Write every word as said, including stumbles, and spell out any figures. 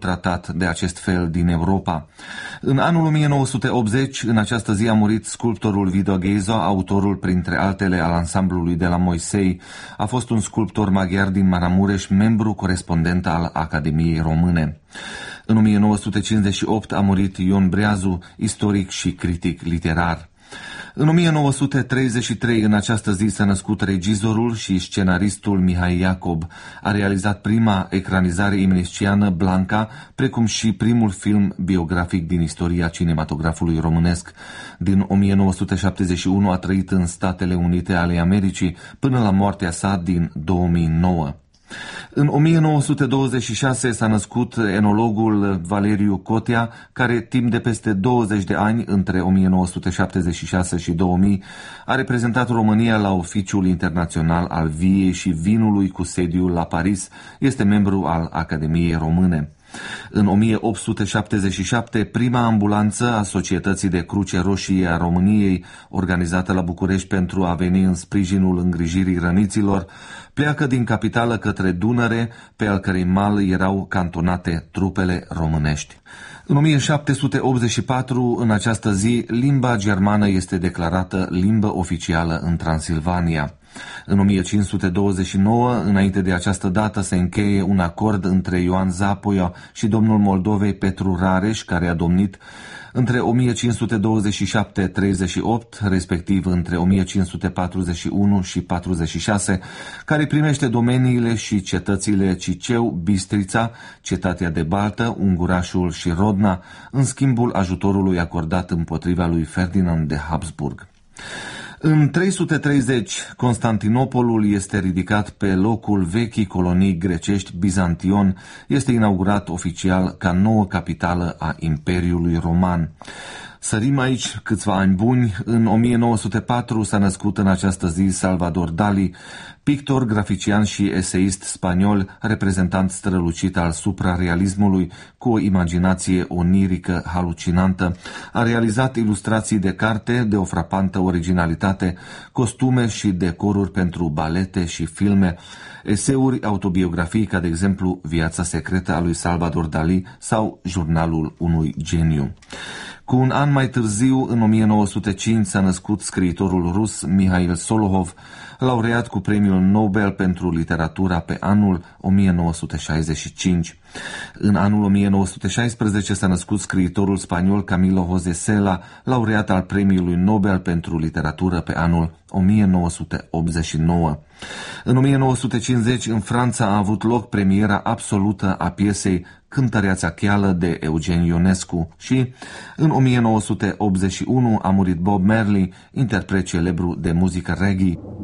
tratat de acest fel din Europa. În anul o mie nouă sute optzeci, în această zi a murit sculptorul Vido Ghezo, autorul, printre altele, al ansamblului de la Moisei. A fost un sculptor maghiar din Maramureș, membru corespondent al Academiei Române. În o mie nouă sute cincizeci și opt a murit Ion Breazu, istoric și critic literar. În o mie nouă sute treizeci și trei, în această zi, s-a născut regizorul și scenaristul Mihai Iacob. A realizat prima ecranizare imnisciană, Blanca, precum și primul film biografic din istoria cinematografului românesc. Din o mie nouă sute șaptezeci și unu a trăit în Statele Unite ale Americii până la moartea sa din două mii nouă. În o mie nouă sute douăzeci și șase s-a născut enologul Valeriu Cotea, care timp de peste douăzeci de ani, între o mie nouă sute șaptezeci și șase și două mii, a reprezentat România la Oficiul Internațional al Viei și Vinului cu sediul la Paris. Este membru al Academiei Române. În o mie opt sute șaptezeci și șapte, prima ambulanță a Societății de Cruce Roșie a României, organizată la București pentru a veni în sprijinul îngrijirii răniților, pleacă din capitală către Dunăre, pe al cărei mal erau cantonate trupele românești. În o mie șapte sute optzeci și patru, în această zi, limba germană este declarată limbă oficială în Transilvania. În o mie cinci sute douăzeci și nouă, înainte de această dată, se încheie un acord între Ioan Zapoia și domnul Moldovei Petru Rareș, care a domnit între o mie cinci sute douăzeci și șapte - treizeci și opt, respectiv între o mie cinci sute patruzeci și unu și patruzeci și șase, care primește domeniile și cetățile Ciceu, Bistrița, Cetatea de Baltă, Ungurașul și Rodna, în schimbul ajutorului acordat împotriva lui Ferdinand de Habsburg. În trei sute treizeci, Constantinopolul este ridicat pe locul vechii colonii grecești Bizantion, este inaugurat oficial ca nouă capitală a Imperiului Roman. Sărim aici câțiva ani buni. În o mie nouă sute patru s-a născut în această zi Salvador Dali, pictor, grafician și eseist spaniol, reprezentant strălucit al suprarealismului, cu o imaginație onirică halucinantă. A realizat ilustrații de carte de o frapantă originalitate, costume și decoruri pentru balete și filme, eseuri, autobiografii ca de exemplu Viața secretă a lui Salvador Dali sau Jurnalul unui geniu. Cu un an mai târziu, în o mie nouă sute cinci, s-a născut scriitorul rus Mihail Solohov, laureat cu premiul Nobel pentru literatura pe anul o mie nouă sute șaizeci și cinci. În anul o mie nouă sute șaisprezece s-a născut scriitorul spaniol Camilo José Cela, laureat al premiului Nobel pentru literatură pe anul o mie nouă sute optzeci și nouă. În o mie nouă sute cincizeci, în Franța, a avut loc premiera absolută a piesei Cântăreața cheală de Eugen Ionescu și în o mie nouă sute optzeci și unu a murit Bob Marley, interpret celebru de muzică reggae.